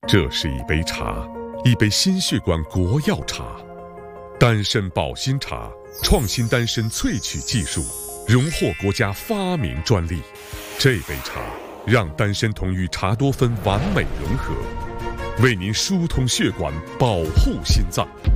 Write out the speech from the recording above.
这是一杯茶，一杯心血管国药茶，丹参保心茶，创新丹参萃取技术，荣获国家发明专利。这杯茶让丹参酮与茶多酚完美融合，为您疏通血管，保护心脏。